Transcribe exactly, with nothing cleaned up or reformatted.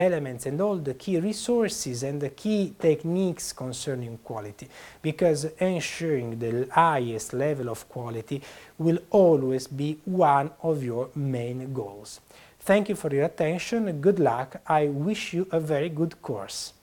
elements and all the key resources and the key techniques concerning quality, because ensuring the highest level of quality will always be one of your main goals. Thank you for your attention, good luck, I wish you a very good course.